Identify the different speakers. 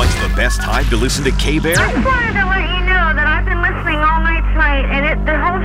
Speaker 1: Now's the best time to listen to K-Bear.
Speaker 2: I just wanted to let you know that I've been listening all night tonight, and the whole